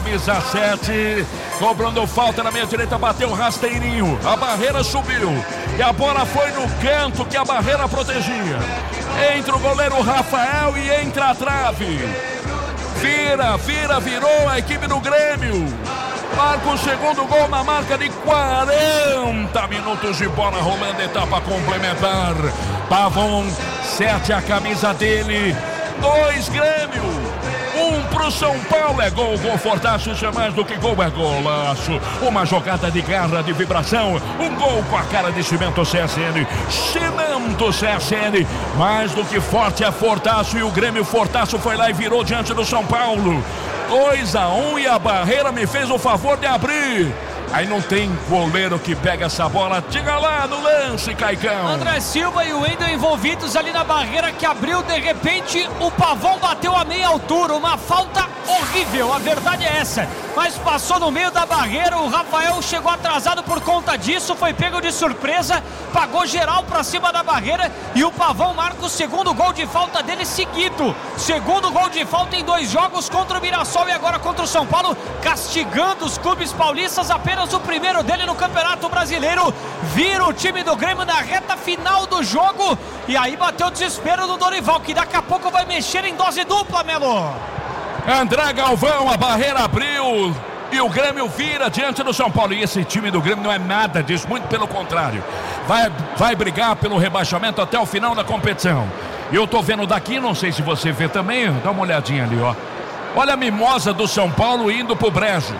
camisa 7, cobrando falta na meia direita, bateu rasteirinho, a barreira subiu e a bola foi no canto que a barreira protegia. Entra o goleiro Rafael e entra a trave. Virou a equipe do Grêmio. Marca o segundo gol na marca de 40 minutos de bola rolando, etapa complementar. Pavon, 7 a camisa dele, 2 Grêmio, 1 pro São Paulo. É gol Fortaço, isso é mais do que gol, é golaço. Uma jogada de garra, de vibração, um gol com a cara de Cimento CSN. Cimento CSN, mais do que forte é Fortaço, e o Grêmio Fortaço foi lá e virou diante do São Paulo. 2-1 e a barreira me fez o favor de abrir. Aí não tem goleiro que pega essa bola. Diga lá no lance, Caicão. André Silva e o Wendel envolvidos ali na barreira que abriu. De repente o Pavon bateu a meia altura. Uma falta horrível, a verdade é essa. Mas passou no meio da barreira. O Rafael chegou atrasado por conta disso. Foi pego de surpresa. Pagou geral pra cima da barreira. E o Pavon marca o segundo gol de falta dele seguido. Segundo gol de falta em 2 jogos, contra o Mirassol e agora contra o São Paulo. Castigando os clubes paulistas. Apenas o primeiro dele no Campeonato Brasileiro. Vira o time do Grêmio na reta final do jogo. E aí bateu o desespero do Dorival, que daqui a pouco vai mexer em dose dupla, Melo. André Galvão, a barreira abriu e o Grêmio vira diante do São Paulo. E esse time do Grêmio não é nada disso, muito pelo contrário. Vai brigar pelo rebaixamento até o final da competição. E eu tô vendo daqui, não sei se você vê também, dá uma olhadinha ali, ó. Olha a mimosa do São Paulo indo pro brejo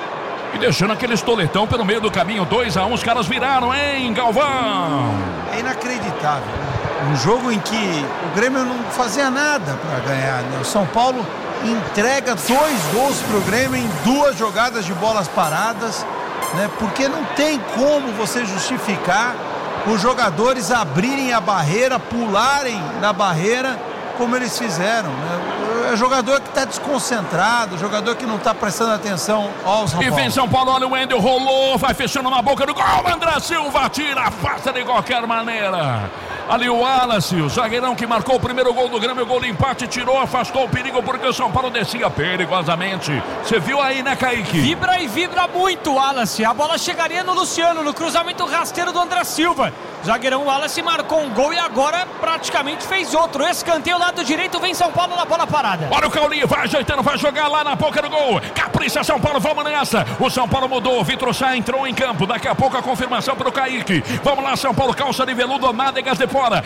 e deixando aquele toletão pelo meio do caminho. 2-1, os caras viraram, hein, Galvão? É inacreditável, né? Um jogo em que o Grêmio não fazia nada para ganhar, né? O São Paulo entrega 2 gols pro Grêmio em 2 jogadas de bolas paradas, né? Porque não tem como você justificar os jogadores abrirem a barreira, pularem na barreira como eles fizeram, né? É jogador que está desconcentrado, jogador que não está prestando atenção ao São Paulo. E vem São Paulo, olha o Wendel, rolou, vai fechando na boca do gol, André Silva tira, afasta de qualquer maneira. Ali o Wallace, o zagueirão que marcou o primeiro gol do Grêmio, o gol de empate, tirou, afastou o perigo porque o São Paulo descia perigosamente. Você viu aí, né, Kaique? Vibra e vibra muito o Wallace. A bola chegaria no Luciano, no cruzamento rasteiro do André Silva. Zagueirão Wallace marcou um gol e agora praticamente fez outro. Escanteio lado direito, vem São Paulo na bola parada. Olha o Caulinho, vai ajeitando, vai jogar lá na boca do gol. Capricha São Paulo, vamos nessa. O São Paulo mudou, o Vitor Sá entrou em campo. Daqui a pouco a confirmação para o Kaique. Vamos lá, São Paulo, calça de veludo, Nádegas de fora.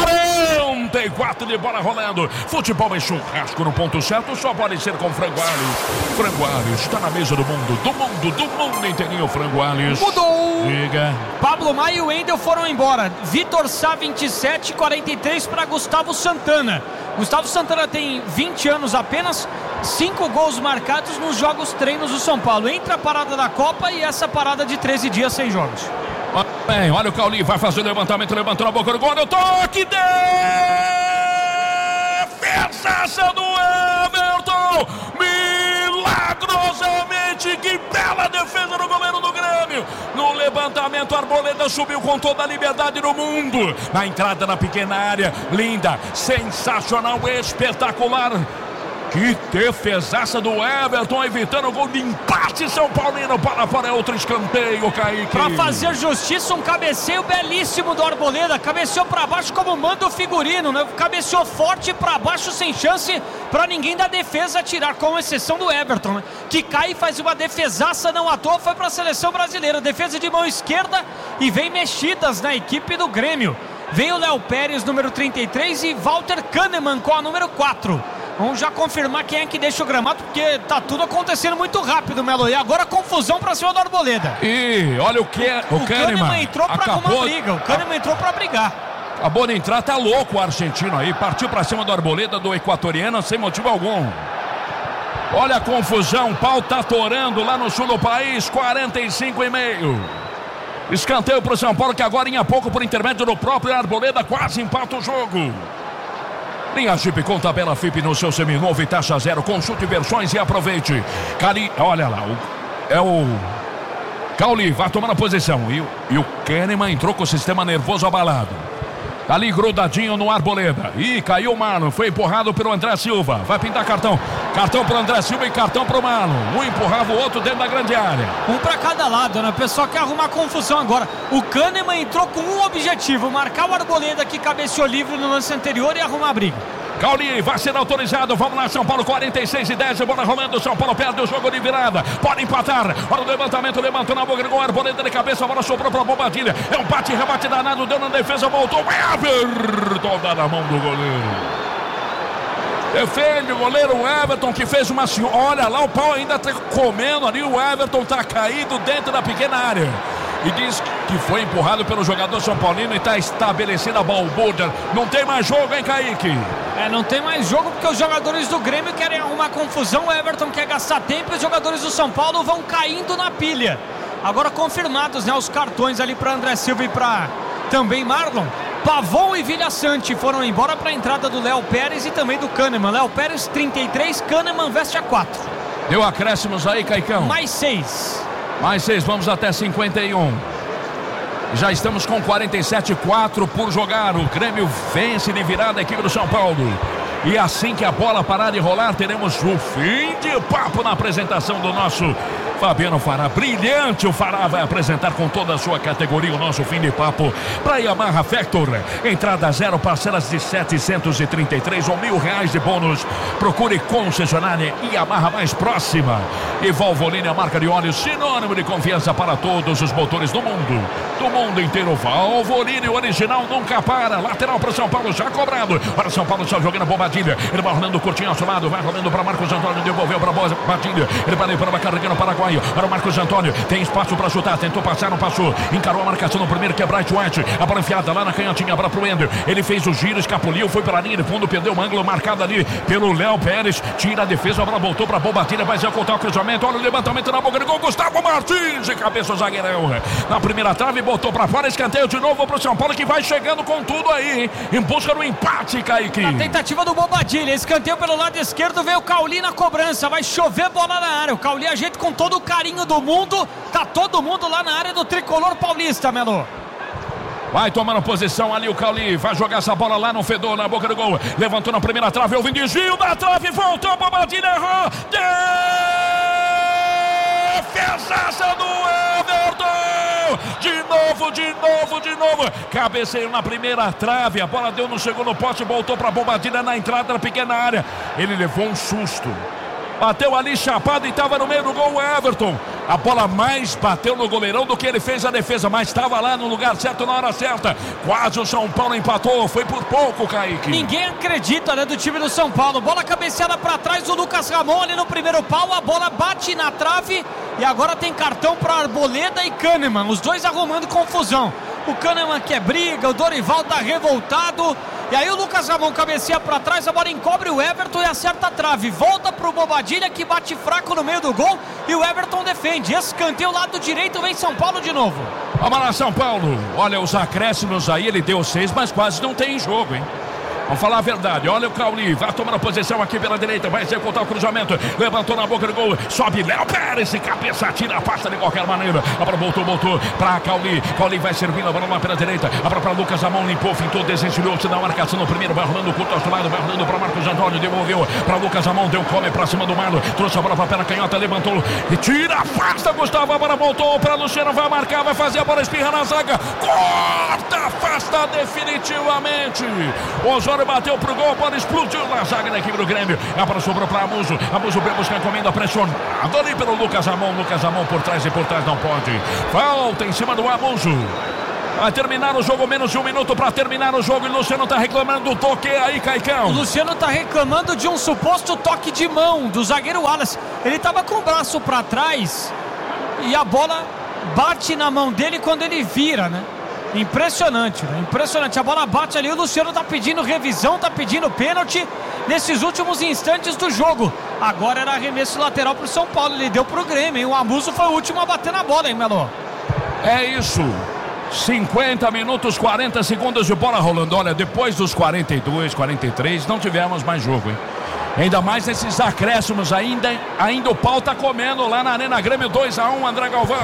44 de bola rolando. Futebol é churrasco no ponto certo, só pode ser com Franguales. Franguales está na mesa do mundo inteirinho, Franguales. Mudou. Liga. Pablo Maia e o Wendel foram embora. Vitor Sá 27, 43 para Gustavo Santana. Gustavo Santana tem 20 anos apenas, 5 gols marcados nos jogos treinos do São Paulo. Entre a parada da Copa e essa parada de 13 dias sem jogos. Bem, olha o Caulinho, vai fazer o levantamento, levantou na boca do gol, o toque, defesaça do Everton, milagrosamente, que bela defesa do goleiro do Grêmio, no levantamento, Arboleda subiu com toda a liberdade do mundo, na entrada na pequena área, linda, sensacional, espetacular. Que defesaça do Everton, evitando o gol de empate São Paulino. Para fora é outro escanteio, Kaique. Para fazer justiça, um cabeceio belíssimo do Arboleda. Cabeceou para baixo como manda o figurino, né? Cabeceou forte para baixo, sem chance para ninguém da defesa tirar, com exceção do Everton, né? Que cai e faz uma defesaça, não à toa, foi para a seleção brasileira. Defesa de mão esquerda e vem mexidas na equipe do Grêmio. Vem o Léo Pérez, número 33, e Walter Kahneman com a número 4. Vamos já confirmar quem é que deixa o gramado, porque tá tudo acontecendo muito rápido, Melo. E agora confusão pra cima do Arboleda. E olha o que é o Kahneman entrou pra arrumar briga. O Kahneman entrou pra brigar. Acabou de entrar, tá louco o argentino aí. Partiu pra cima do Arboleda, do equatoriano, sem motivo algum. Olha a confusão, o pau tá torando lá no sul do país, 45,5. Escanteio pro São Paulo, que agora em pouco, por intermédio do próprio Arboleda, quase empata o jogo. Linha Jeep com tabela FIP no seu seminovo e taxa zero. Consulte versões e aproveite. Cali, olha lá, o Cauli vai tomando a posição. E o Kahneman entrou com o sistema nervoso abalado. Tá ali grudadinho no Arboleda. Ih, caiu o Marlon. Foi empurrado pelo André Silva. Vai pintar cartão. Cartão pro André Silva e cartão pro Marlon. Um empurrava o outro dentro da grande área. Um pra cada lado, né? O pessoal quer arrumar confusão agora. O Kahneman entrou com um objetivo: marcar o Arboleda, que cabeceou livre no lance anterior, e arrumar a briga. Cauli vai ser autorizado. Vamos lá, São Paulo, 46-10. Bola rolando. São Paulo perde o jogo de virada. Pode empatar. Olha o levantamento. Levantou na boca. Gol. Arboleda de cabeça. A bola sobrou para Bobadilha. É um bate e rebate danado. Deu na defesa. Voltou. Everton. Dá na mão do goleiro. Defende o goleiro Everton, que fez uma... Olha lá, o pau ainda tá comendo ali. O Everton tá caído dentro da pequena área. E diz que foi empurrado pelo jogador São Paulino e está estabelecida a balbúrdia. Não tem mais jogo, hein, Kaique? Não tem mais jogo porque os jogadores do Grêmio querem arrumar confusão. O Everton quer gastar tempo e os jogadores do São Paulo vão caindo na pilha. Agora confirmados, né, os cartões ali para André Silva e para também Marlon. Pavon e Vilhaçante foram embora para a entrada do Léo Pérez e também do Kahneman. Léo Pérez 33, Kahneman veste a 4. Deu acréscimos aí, Caicão. Mais 6. Mais 6, vamos até 51. Já estamos com 47-4 por jogar. O Grêmio vence de virada a equipe do São Paulo. E assim que a bola parar de rolar, teremos o fim de papo na apresentação do nosso Fabiano Fará. Brilhante, o Fará vai apresentar com toda a sua categoria o nosso fim de papo para Yamaha Factor. Entrada 0, parcelas de 733 ou R$1.000 de bônus. Procure concessionária Yamaha mais próxima. E Valvoline, a marca de óleo sinônimo de confiança para todos os motores do mundo. Do mundo inteiro. Valvoline, o original nunca para. Lateral para São Paulo, já cobrado. Para São Paulo, só jogando Bobadilha. Ele vai rolando curtinho ao seu lado, vai rolando para Marcos Antônio, devolveu para Bobadilha. Ele vai para carregando o Paraguai. Para o Marcos Antônio, tem espaço para chutar, tentou passar, não passou, encarou a marcação no primeiro, que é Bright White, a bola enfiada lá na canhotinha, para pro Ender, ele fez o giro, escapuliu, foi pela linha de fundo, perdeu o ângulo marcado ali pelo Léo Pérez, tira a defesa, a bola voltou para Bobadilha, vai executar o cruzamento, olha o levantamento na boca do gol, Gustavo Martins, de cabeça o zagueirão, na primeira trave, botou para fora, escanteio de novo pro São Paulo, que vai chegando com tudo aí, hein? Em busca do empate, Kaique. Na tentativa do Bobadilha, escanteio pelo lado esquerdo, veio o Cauli na cobrança, vai chover bola na área, o Cauli ajeita com todo o carinho do mundo, tá todo mundo lá na área do tricolor paulista, Melo. Vai tomando posição ali o Cauli, vai jogar essa bola lá no fedor, na boca do gol, levantou na primeira trave, houve um desvio da trave, voltou, Bobadilha errou, defesaça do Everton, de novo, cabeceio na primeira trave, a bola deu no segundo poste, voltou para Bobadilha na entrada da pequena área, ele levou um susto. Bateu ali chapado e estava no meio do gol o Everton. A bola mais bateu no goleirão do que ele fez a defesa, mas estava lá no lugar certo na hora certa. Quase o São Paulo empatou, foi por pouco, Kaique. Ninguém acredita, né, do time do São Paulo. Bola cabeceada para trás do Lucas Ramon ali no primeiro pau, a bola bate na trave e agora tem cartão para Arboleda e Kahneman, os dois arrumando confusão. O Kahneman quer briga, o Dorival tá revoltado. E aí o Lucas Ramon cabeceia para trás, a bola encobre o Everton e acerta a trave. Volta pro Bobadilha, que bate fraco no meio do gol e o Everton defende. Escanteio lado direito, vem São Paulo de novo. Vamos lá, São Paulo. Olha os acréscimos aí, ele deu 6, mas quase não tem jogo, hein? Vamos falar a verdade, olha o Cauli, vai tomando posição aqui pela direita, vai executar o cruzamento, levantou na boca do gol, sobe Léo Pérez, e cabeça, tira, passa de qualquer maneira, a bola voltou para Cauli, Cauli vai servindo a bola lá pela direita, a bola para Lucas Ramon, limpou, fintou, desencilhou-se na marcação no primeiro, vai rolando o curto ao seu lado, vai rolando para Marcos Antônio, devolveu para Lucas Ramon, deu come para cima do Marlon, trouxe a bola para a canhota, levantou, e tira, afasta Gustavo, a bola voltou para Luciano, vai marcar, vai fazer a bola espirra na zaga, corta, afasta definitivamente, Osório bateu pro gol, a bola explodiu na zaga da equipe do Grêmio. A bola sobrou para Amuso veio buscar encomenda, pressionado ali pelo Lucas Ramon por trás não pode. Falta em cima do Amuso. Vai terminar o jogo, menos de 1 minuto para terminar o jogo e o Luciano tá reclamando do toque aí, Caicão. O Luciano tá reclamando de um suposto toque de mão do zagueiro Wallace. Ele tava com o braço para trás e a bola bate na mão dele quando ele vira, né? Impressionante, né? Impressionante, a bola bate ali, o Luciano tá pedindo revisão, tá pedindo pênalti nesses últimos instantes do jogo. Agora era arremesso lateral pro São Paulo, ele deu pro Grêmio, hein? O Amuso foi o último a bater na bola, hein, Melo? É isso, 50 minutos, 40 segundos de bola rolando. Olha, depois dos 42, 43, não tivemos mais jogo, hein? Ainda mais nesses acréscimos, ainda o pau tá comendo lá na Arena Grêmio. 2-1, André Galvão.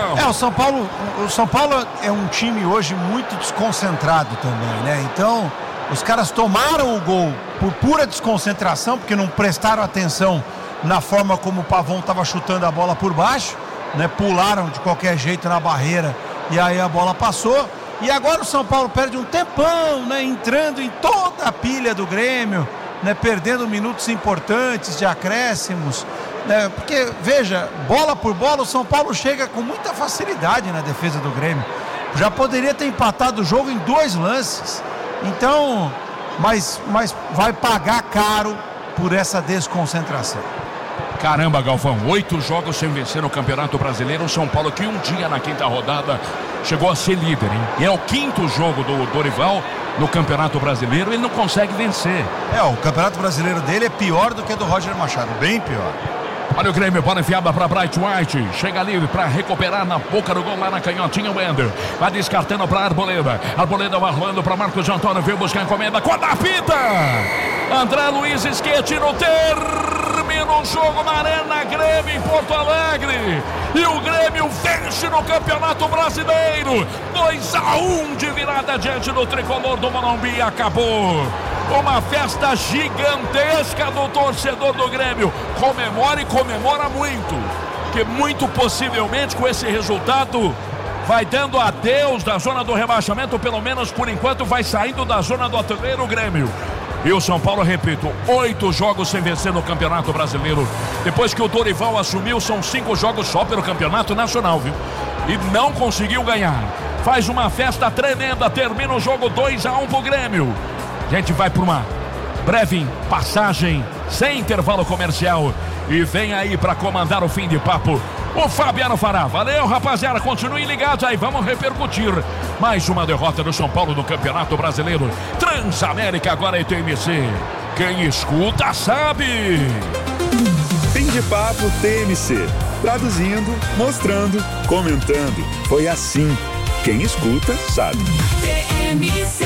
O São Paulo é um time hoje muito desconcentrado também, né? Então, os caras tomaram o gol por pura desconcentração, porque não prestaram atenção na forma como o Pavão estava chutando a bola por baixo, né? Pularam de qualquer jeito na barreira e aí a bola passou. E agora o São Paulo perde um tempão, né? Entrando em toda a pilha do Grêmio, né? Perdendo minutos importantes de acréscimos, né? Porque, veja, bola por bola, o São Paulo chega com muita facilidade na defesa do Grêmio. Já poderia ter empatado o jogo em 2 lances. Então, mas vai pagar caro por essa desconcentração. Caramba, Galvão, 8 jogos sem vencer no Campeonato Brasileiro. O São Paulo que um dia na 5ª rodada chegou a ser líder, hein? E é o 5º jogo do Dorival no Campeonato Brasileiro, ele não consegue vencer. O Campeonato Brasileiro dele é pior do que o do Roger Machado, bem pior. Olha o Grêmio, bola enfiada para Bright White. Chega livre para recuperar na boca do gol lá na canhotinha. O Wender vai descartando para Arboleda. Arboleda vai rolando para Marcos Antônio. Veio buscar encomenda. Quando a fita! André Luiz Schettino termina o jogo na Arena Grêmio em Porto Alegre. E o Grêmio vence no Campeonato Brasileiro. 2-1 de virada diante do tricolor do Morumbi. Acabou. Uma festa gigantesca do torcedor do Grêmio. Comemora e comemora muito. Que muito possivelmente com esse resultado vai dando adeus da zona do rebaixamento. Pelo menos por enquanto vai saindo da zona do atoleiro o Grêmio. E o São Paulo, repito, 8 jogos sem vencer no Campeonato Brasileiro. Depois que o Dorival assumiu, são 5 jogos só pelo Campeonato Nacional, viu? E não conseguiu ganhar. Faz uma festa tremenda, termina o jogo 2-1 pro Grêmio. A gente vai para uma breve passagem sem intervalo comercial e vem aí para comandar o fim de papo o Fabiano Fará. Valeu, rapaziada, continuem ligados aí, vamos repercutir mais uma derrota do São Paulo no Campeonato Brasileiro. Transamérica agora é TMC, quem escuta sabe. Fim de papo TMC, traduzindo, mostrando, comentando, foi assim, quem escuta sabe. TMC.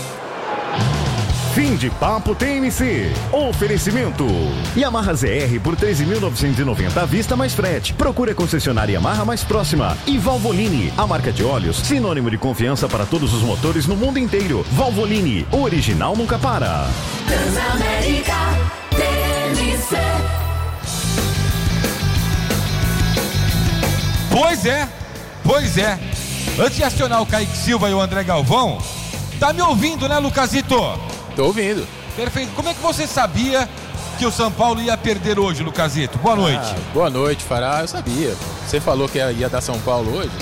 Fim de papo TMC. Oferecimento Yamaha ZR por 13.990 à vista mais frete. Procure a concessionária Yamaha mais próxima. E Valvoline, a marca de óleos sinônimo de confiança para todos os motores no mundo inteiro. Valvoline, o original nunca para. Transamérica TMC. Pois é. Antes de acionar o Kaique Silva e o André Galvão, tá me ouvindo, né, Lucasito? Tô ouvindo. Perfeito. Como é que você sabia que o São Paulo ia perder hoje, Lucasito? Boa noite. Boa noite, Fará. Eu sabia. Você falou que ia dar São Paulo hoje.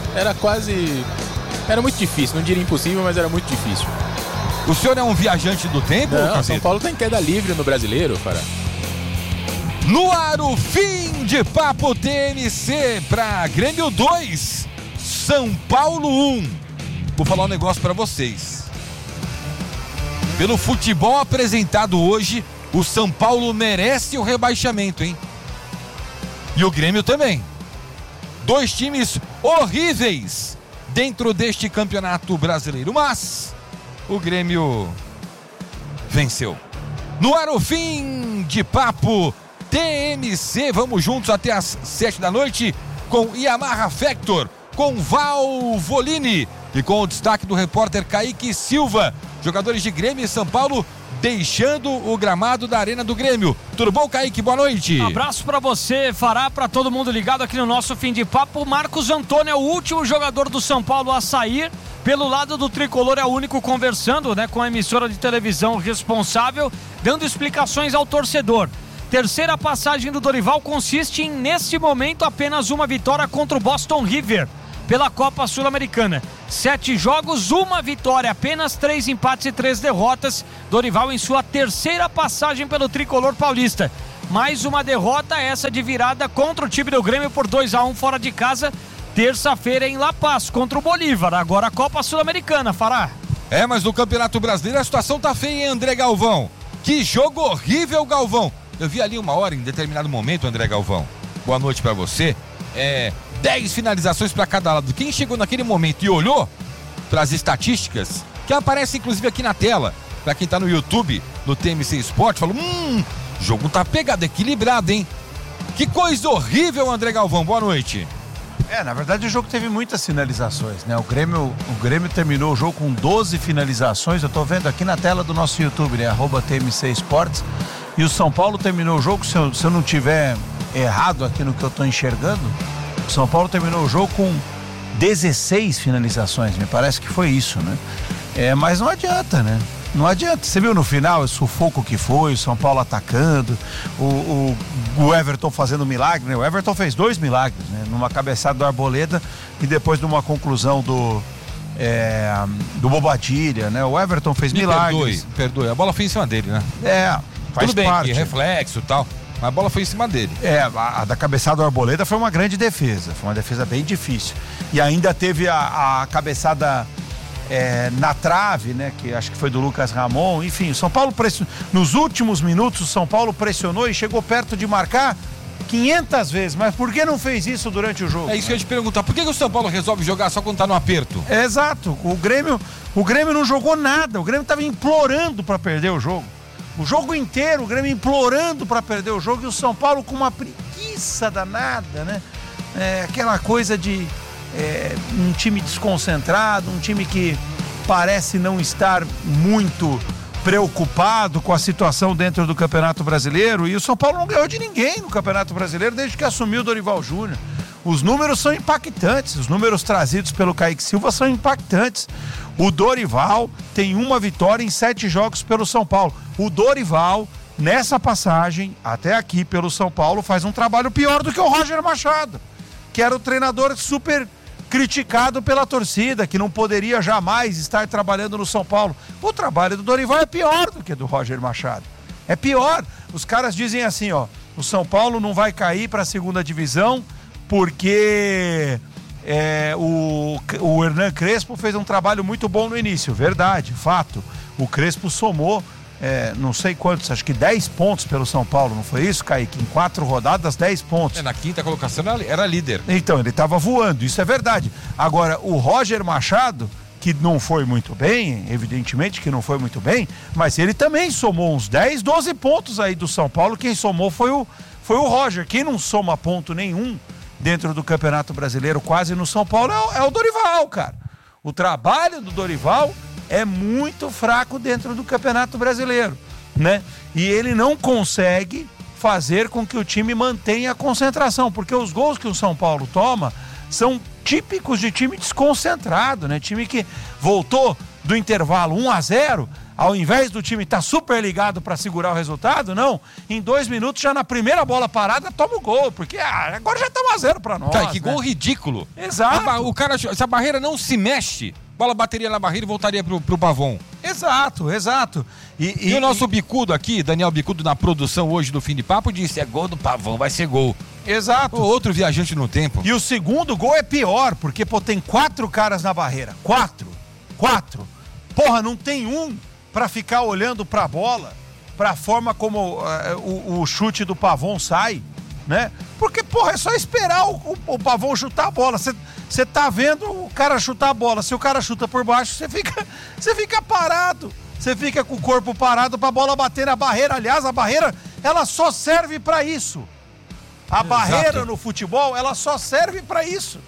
Era muito difícil. Não diria impossível, mas era muito difícil. O senhor é um viajante do tempo, Lucasito? São Paulo tá em queda livre no Brasileiro, Fará. No ar, o fim de papo TMC para Grêmio 2, São Paulo 1. Vou falar um negócio para vocês. Pelo futebol apresentado hoje, o São Paulo merece o rebaixamento, hein? E o Grêmio também. 2 times horríveis dentro deste campeonato brasileiro. Mas o Grêmio venceu. No ar, o fim de papo TMC. Vamos juntos até às 7 da noite com Yamaha Factor, com Valvoline e com o destaque do repórter Kaique Silva. Jogadores de Grêmio e São Paulo deixando o gramado da Arena do Grêmio. Tudo bom, Kaique? Boa noite. Abraço pra você, Fará, pra todo mundo ligado aqui no nosso fim de papo. Marcos Antônio é o último jogador do São Paulo a sair. Pelo lado do tricolor é o único conversando, né, com a emissora de televisão responsável, dando explicações ao torcedor. Terceira passagem do Dorival consiste em, neste momento, apenas uma vitória contra o Boston River pela Copa Sul-Americana. 7 jogos, 1 vitória, apenas 3 empates e 3 derrotas. Dorival em sua terceira passagem pelo tricolor paulista. Mais uma derrota, essa de virada contra o time do Grêmio por 2-1 fora de casa. Terça-feira em La Paz contra o Bolívar. Agora a Copa Sul-Americana, Fará. Mas no Campeonato Brasileiro a situação tá feia, hein, André Galvão? Que jogo horrível, Galvão. Eu vi ali uma hora em determinado momento, André Galvão. Boa noite pra você. 10 finalizações para cada lado. Quem chegou naquele momento e olhou para as estatísticas, que aparecem inclusive aqui na tela, para quem tá no YouTube, no TMC Sport, falou, O jogo tá pegado, equilibrado, hein? Que coisa horrível, André Galvão. Boa noite. Na verdade o jogo teve muitas finalizações, né? O Grêmio terminou o jogo com 12 finalizações. Eu tô vendo aqui na tela do nosso YouTube, né? @TMC Esportes. E o São Paulo terminou o jogo, se eu não tiver errado aqui no que eu tô enxergando, o São Paulo terminou o jogo com 16 finalizações. Me parece que foi isso, né? Mas não adianta, né? Não adianta. Você viu no final o sufoco que foi, o São Paulo atacando, o Everton fazendo milagre, né? O Everton fez 2 milagres, né? Numa cabeçada do Arboleda e depois de uma conclusão do Bobadilha, né? O Everton fez milagres. Perdoe. A bola foi em cima dele, né? Faz Tudo bem, parte. que reflexo e tal. Mas a bola foi em cima dele. A da cabeçada do Arboleda foi uma grande defesa. Foi uma defesa bem difícil. E ainda teve a cabeçada na trave, né? Que acho que foi do Lucas Ramon. Enfim, o São Paulo nos últimos minutos, o São Paulo pressionou e chegou perto de marcar 500 vezes. Mas por que não fez isso durante o jogo? É isso que eu ia te perguntar. Por que o São Paulo resolve jogar só quando tá no aperto? Exato. O Grêmio não jogou nada. O Grêmio estava implorando para perder o jogo. O jogo inteiro, o Grêmio implorando para perder o jogo e o São Paulo com uma preguiça danada, né? Aquela coisa de um time desconcentrado, um time que parece não estar muito preocupado com a situação dentro do Campeonato Brasileiro. E o São Paulo não ganhou de ninguém no Campeonato Brasileiro desde que assumiu o Dorival Júnior. Os números são impactantes, os números trazidos pelo Kaique Silva são impactantes. O Dorival tem 1 vitória em 7 jogos pelo São Paulo. O Dorival, nessa passagem, até aqui pelo São Paulo, faz um trabalho pior do que o Roger Machado, que era o treinador super criticado pela torcida, que não poderia jamais estar trabalhando no São Paulo. O trabalho do Dorival é pior do que do Roger Machado. É pior. Os caras dizem assim, ó, o São Paulo não vai cair para a 2ª divisão porque o Hernan Crespo fez um trabalho muito bom no início. Verdade, fato. O Crespo somou não sei quantos, acho que 10 pontos pelo São Paulo, não foi isso, Kaique? Em 4 rodadas, 10 pontos. Na 5ª colocação era líder. Então, ele estava voando, isso é verdade. Agora, o Roger Machado, que não foi muito bem, evidentemente que não foi muito bem, mas ele também somou uns 10, 12 pontos aí do São Paulo. Quem somou foi o Roger. Quem não soma ponto nenhum dentro do Campeonato Brasileiro, quase no São Paulo, é o Dorival, cara. O trabalho do Dorival é muito fraco dentro do Campeonato Brasileiro, né? E ele não consegue fazer com que o time mantenha a concentração, porque os gols que o São Paulo toma são típicos de time desconcentrado, né? Time que voltou do intervalo 1-0, ao invés do time estar super ligado para segurar o resultado, não, em 2 minutos, já na primeira bola parada, toma o gol, porque agora já tá 1-0 para nós. Tá, que gol ridículo. Exato. O cara, se a barreira não se mexe, bola bateria na barreira e voltaria pro Pavon. Exato. E o nosso Bicudo aqui, Daniel Bicudo, na produção hoje do Fim de Papo, disse, é gol do Pavon, vai ser gol. Exato. Outro viajante no tempo. E o segundo gol é pior, porque, tem 4 caras na barreira. 4. Porra, não tem um pra ficar olhando pra bola, pra forma como o chute do Pavon sai, né? Porque, porra, é só esperar o Pavon chutar a bola. Você tá vendo o cara chutar a bola. Se o cara chuta por baixo, você fica parado. Você fica com o corpo parado pra bola bater na barreira. Aliás, a barreira, ela só serve pra isso. A barreira no futebol, ela só serve pra isso.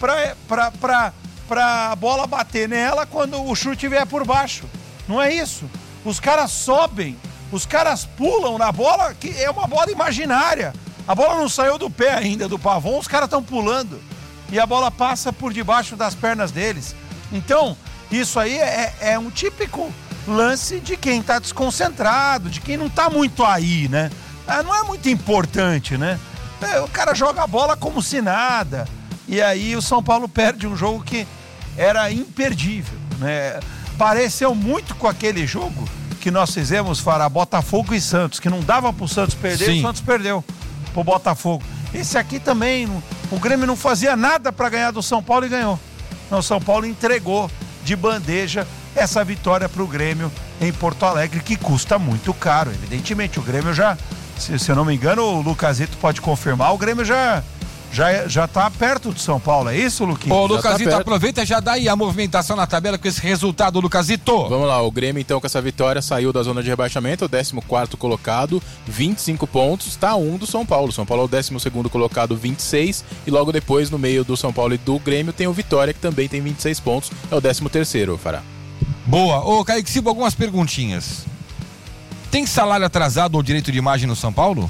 Pra bola bater nela quando o chute vier por baixo. Não é isso. Os caras sobem, os caras pulam na bola, que é uma bola imaginária. A bola não saiu do pé ainda do Pavon, os caras estão pulando. E a bola passa por debaixo das pernas deles. Então, isso aí é um típico lance de quem está desconcentrado, de quem não está muito aí, né? Não é muito importante, né? O cara joga a bola como se nada. E aí o São Paulo perde um jogo que era imperdível, né? Pareceu muito com aquele jogo que nós fizemos, Fará, Botafogo e Santos, que não dava pro Santos perder. Sim. O Santos perdeu pro Botafogo. Esse aqui também, o Grêmio não fazia nada para ganhar do São Paulo e ganhou. Então, o São Paulo entregou de bandeja essa vitória pro Grêmio em Porto Alegre, que custa muito caro. Evidentemente, o Grêmio já, se eu não me engano, o Lucasito pode confirmar, o Grêmio já já tá perto do São Paulo, é isso, Luquinhos? Ô, Lucasito, perto. aproveita e já dá aí a movimentação na tabela com esse resultado, Lucasito. Vamos lá, o Grêmio então com essa vitória saiu da zona de rebaixamento, o 14º colocado, 25 pontos, tá um do São Paulo. São Paulo é o 12º colocado, 26, e logo depois no meio do São Paulo e do Grêmio tem o Vitória, que também tem 26 pontos, é o 13º, Fará. Boa. Ô, Kaique Silva, algumas perguntinhas. Tem salário atrasado ou direito de imagem no São Paulo?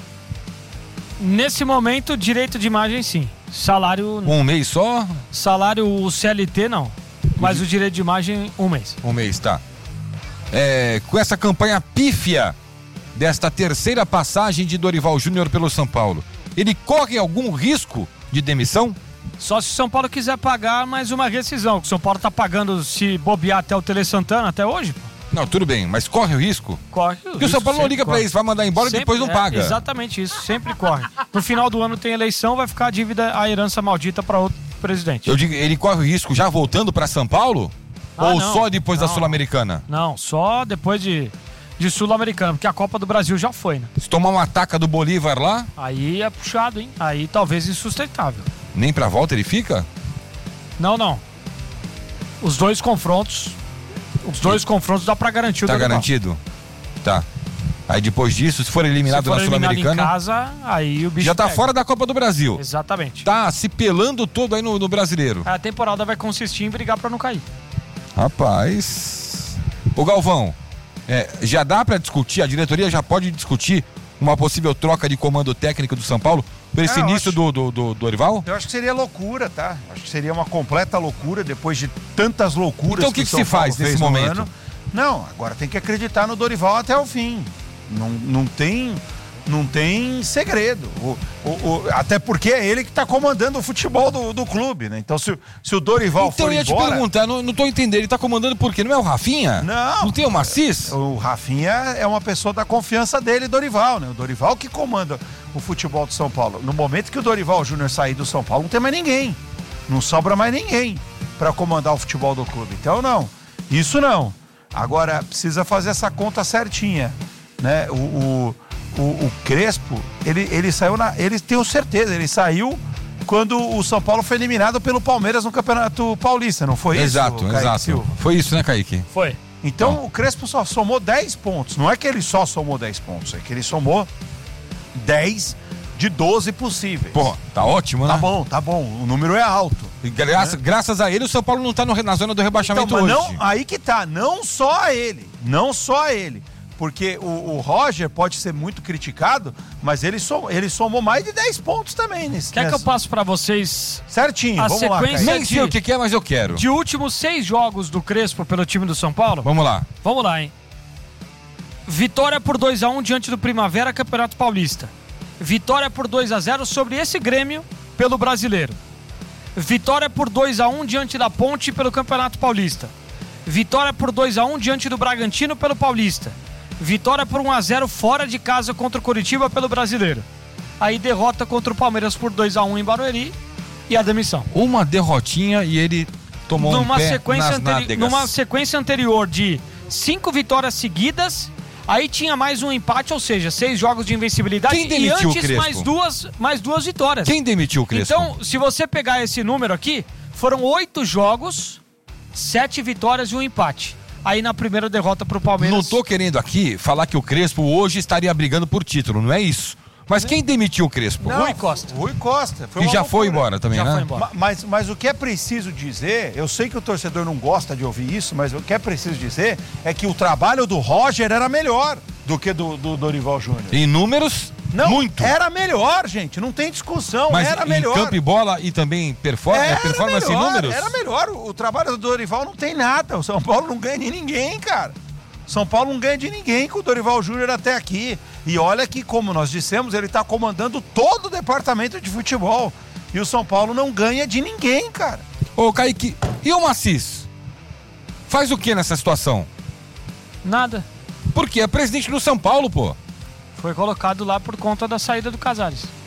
Nesse momento, direito de imagem sim. Salário... Um mês só? Salário CLT não. Mas o direito de imagem, um mês. Um mês, tá. Com essa campanha pífia desta terceira passagem de Dorival Júnior pelo São Paulo, ele corre algum risco de demissão? Só se o São Paulo quiser pagar mais uma rescisão, que o São Paulo tá pagando, se bobear até o Tele Santana, até hoje, pô. Não, tudo bem, mas corre o risco? Corre. Porque o São Paulo não liga pra isso, vai mandar embora e depois não paga. Exatamente isso, sempre corre. No final do ano tem eleição, vai ficar a dívida, a herança maldita para outro presidente. Eu digo, ele corre o risco já voltando pra São Paulo? Ou não, só depois da não. Sul-Americana? Não, só depois de Sul-Americana, porque a Copa do Brasil já foi, né? Se tomar uma ataca do Bolívar lá, Aí é puxado, hein? Aí talvez insustentável. nem pra volta ele fica? Não. Os dois confrontos dá pra garantir o Tá Dorival. garantido? Tá. Aí depois disso, se for eliminado Se for na eliminado em Sul-Americana, casa, aí o bicho já tá pega. fora da Copa do Brasil. Exatamente. Tá se pelando todo aí no Brasileiro. A temporada vai consistir em brigar pra não cair. Rapaz. Ô Galvão, já dá pra discutir, a diretoria já pode discutir uma possível troca de comando técnico do São Paulo por esse início do Dorival? Eu acho que seria loucura, tá? Acho que seria uma completa loucura depois de tantas loucuras. Então o que São se faz Paulo fez nesse no momento? ano. Não, agora tem que acreditar no Dorival até o fim. Não tem segredo. Até porque é ele que está comandando o futebol do clube, né? Então se o Dorival Então for eu ia te embora... perguntar, não tô entendendo, ele tá comandando por quê? Não é o Rafinha? Não. Não tem o Macis? O Rafinha é uma pessoa da confiança dele, Dorival, né? O Dorival que comanda o futebol do São Paulo. No momento que o Dorival Júnior sair do São Paulo, não tem mais ninguém. Não sobra mais ninguém para comandar o futebol do clube. Então não, isso não. Agora precisa fazer essa conta certinha, né? O Crespo, ele saiu ele tenho certeza, ele saiu quando o São Paulo foi eliminado pelo Palmeiras no Campeonato Paulista, não foi Exato, isso, Kaique exato. Silva? Foi isso, né, Kaique? Foi. Então o Crespo só somou 10 pontos. Não é que ele só somou 10 pontos, é que ele somou 10 de 12 possíveis. Pô, tá ótimo, né? Tá bom, o número é alto. E graças a ele, o São Paulo não tá na zona do rebaixamento Então, mas hoje. aí que tá, não só a ele. Porque o Roger pode ser muito criticado, mas ele somou mais de 10 pontos também. Quer que eu passe pra vocês Certinho, a vamos lá, sequência Kaique. Nem sei o que é, mas eu quero. de últimos 6 jogos do Crespo pelo time do São Paulo? Vamos lá. Vamos lá, hein? Vitória por 2-1 diante do Primavera, Campeonato Paulista. Vitória por 2-0 sobre esse Grêmio pelo Brasileiro. Vitória por 2-1 diante da Ponte pelo Campeonato Paulista. Vitória por 2-1 diante do Bragantino pelo Paulista. Vitória por 1-0 fora de casa contra o Coritiba pelo Brasileiro. Aí derrota contra o Palmeiras por 2-1 em Barueri e a demissão. Uma derrotinha e ele tomou Numa um pé sequência nas nádegas. numa sequência anterior de 5 vitórias seguidas, aí tinha mais um empate, ou seja, 6 jogos de invencibilidade. Quem demitiu e antes o Crespo? mais duas vitórias. Quem demitiu o Crespo? Então, se você pegar esse número aqui, foram 8 jogos, 7 vitórias e um empate. Aí na primeira derrota pro Palmeiras... Não tô querendo aqui falar que o Crespo hoje estaria brigando por título, não é isso. Mas quem demitiu o Crespo? Não, Rui Costa. Rui Costa. E já foi embora também, Já né? foi embora. Mas o que é preciso dizer, eu sei que o torcedor não gosta de ouvir isso, mas o que é preciso dizer é que o trabalho do Roger era melhor do que do Dorival Júnior. Em números, Não, muito. era melhor, gente, não tem discussão, Mas era em melhor. campo e bola e também performance em números? Era melhor, o trabalho do Dorival não tem nada, o São Paulo não ganha de ninguém, cara. São Paulo não ganha de ninguém com o Dorival Júnior até aqui. E olha que, como nós dissemos, ele está comandando todo o departamento de futebol. E o São Paulo não ganha de ninguém, cara. Ô, Kaique, e o Macis? Faz o que nessa situação? Nada. Porque é presidente do São Paulo, pô. Foi colocado lá por conta da saída do Casares.